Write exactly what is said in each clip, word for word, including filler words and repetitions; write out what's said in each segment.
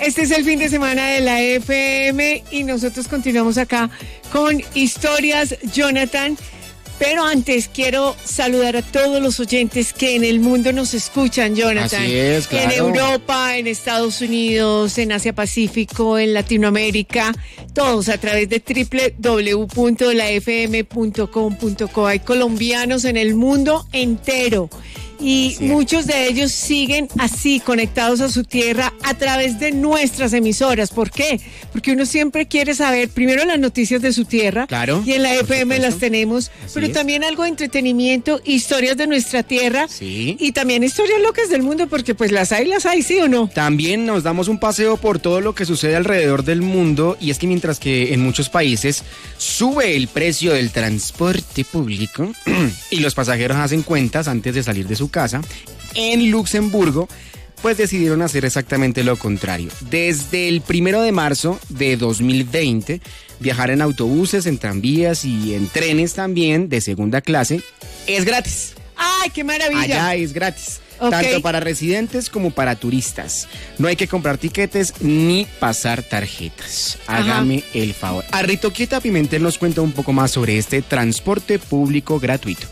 Este es el fin de semana de la F M y nosotros continuamos acá con Historias Jonathan. Pero antes quiero saludar a todos los oyentes que en el mundo nos escuchan, Jonathan. Así es, claro. En Europa, en Estados Unidos, en Asia Pacífico, en Latinoamérica, todos a través de doble u doble u doble u punto la f m punto com punto co. Hay colombianos en el mundo entero. Y sí, muchos de ellos siguen así, conectados a su tierra a través de nuestras emisoras. ¿Por qué? Porque uno siempre quiere saber primero las noticias de su tierra. Claro. Y en la F M las tenemos. Así pero es. También algo de entretenimiento, historias de nuestra tierra. Sí. Y también historias locas del mundo, porque pues las hay, las hay, ¿sí o no? También nos damos un paseo por todo lo que sucede alrededor del mundo. Y es que mientras que en muchos países sube el precio del transporte público y los pasajeros hacen cuentas antes de salir de su casa, en Luxemburgo pues decidieron hacer exactamente lo contrario. Desde el primero de marzo de dos mil veinte, viajar en autobuses, en tranvías y en trenes también de segunda clase es gratis. ¡Ay, qué maravilla! Allá es gratis. Okay. Tanto para residentes como para turistas. No hay que comprar tiquetes ni pasar tarjetas. Hágame Ajá. el favor. A Ritoquieta Pimentel nos cuenta un poco más sobre este transporte público gratuito.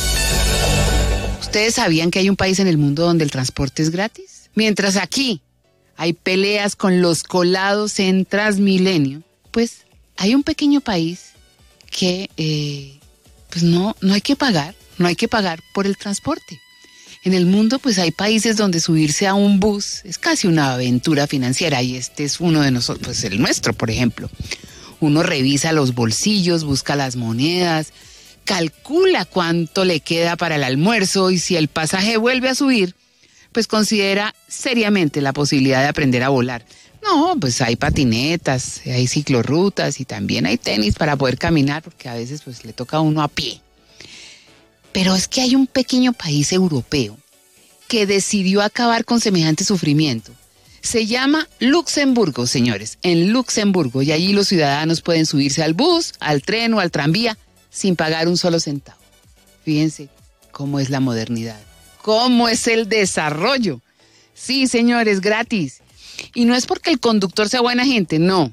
¿Ustedes sabían que hay un país en el mundo donde el transporte es gratis? Mientras aquí hay peleas con los colados en Transmilenio, pues hay un pequeño país que eh, pues no, no hay que pagar, no hay que pagar por el transporte. En el mundo pues hay países donde subirse a un bus es casi una aventura financiera y este es uno de nosotros, pues el nuestro, por ejemplo. Uno revisa los bolsillos, busca las monedas, calcula cuánto le queda para el almuerzo y si el pasaje vuelve a subir, pues considera seriamente la posibilidad de aprender a volar. No, pues hay patinetas, hay ciclorrutas y también hay tenis para poder caminar, porque a veces pues le toca a uno a pie. Pero es que hay un pequeño país europeo que decidió acabar con semejante sufrimiento. Se llama Luxemburgo, señores, en Luxemburgo, y allí los ciudadanos pueden subirse al bus, al tren o al tranvía sin pagar un solo centavo. Fíjense cómo es la modernidad, cómo es el desarrollo. Sí, señores, gratis. Y no es porque el conductor sea buena gente, no.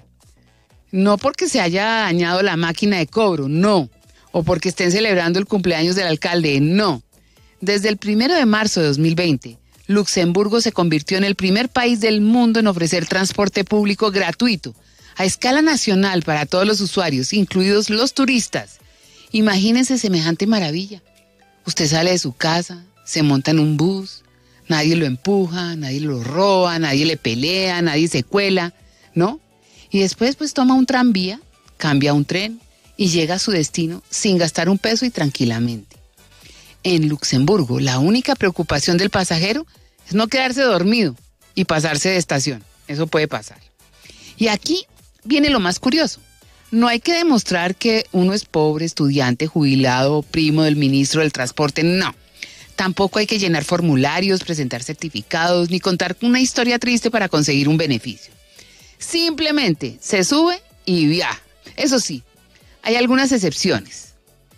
No porque se haya dañado la máquina de cobro, no. O porque estén celebrando el cumpleaños del alcalde, no. Desde el primero de marzo de dos mil veinte, Luxemburgo se convirtió en el primer país del mundo en ofrecer transporte público gratuito, a escala nacional para todos los usuarios, incluidos los turistas. Imagínense semejante maravilla. Usted sale de su casa, se monta en un bus, nadie lo empuja, nadie lo roba, nadie le pelea, nadie se cuela, ¿no? Y después pues toma un tranvía, cambia a un tren y llega a su destino sin gastar un peso y tranquilamente. En Luxemburgo, la única preocupación del pasajero es no quedarse dormido y pasarse de estación. Eso puede pasar. Y aquí viene lo más curioso. No hay que demostrar que uno es pobre, estudiante, jubilado, primo del ministro del transporte, no. Tampoco hay que llenar formularios, presentar certificados, ni contar una historia triste para conseguir un beneficio. Simplemente se sube y viaja. Eso sí, hay algunas excepciones.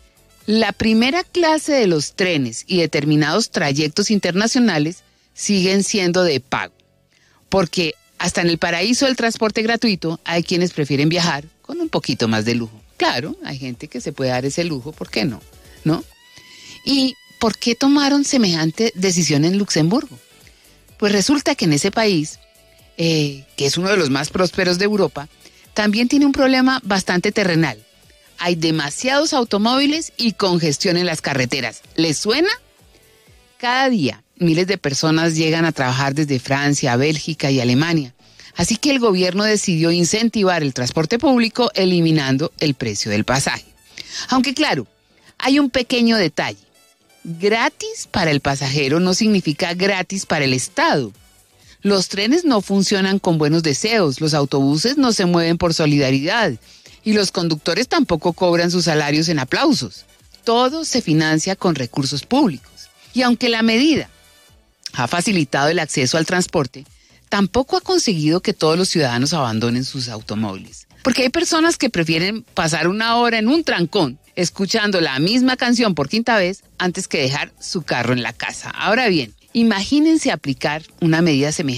La primera clase de los trenes y determinados trayectos internacionales siguen siendo de pago, porque hasta en el paraíso del transporte gratuito hay quienes prefieren viajar con un poquito más de lujo. Claro, hay gente que se puede dar ese lujo, ¿por qué no? ¿No? ¿Y por qué tomaron semejante decisión en Luxemburgo? Pues resulta que en ese país, eh, que es uno de los más prósperos de Europa, también tiene un problema bastante terrenal. Hay demasiados automóviles y congestión en las carreteras. ¿Les suena? Cada día miles de personas llegan a trabajar desde Francia, Bélgica y Alemania. Así que el gobierno decidió incentivar el transporte público eliminando el precio del pasaje. Aunque claro, hay un pequeño detalle. Gratis para el pasajero no significa gratis para el Estado. Los trenes no funcionan con buenos deseos, los autobuses no se mueven por solidaridad y los conductores tampoco cobran sus salarios en aplausos. Todo se financia con recursos públicos. Y aunque la medida ha facilitado el acceso al transporte, tampoco ha conseguido que todos los ciudadanos abandonen sus automóviles. Porque hay personas que prefieren pasar una hora en un trancón escuchando la misma canción por quinta vez antes que dejar su carro en la casa. Ahora bien, imagínense aplicar una medida semejante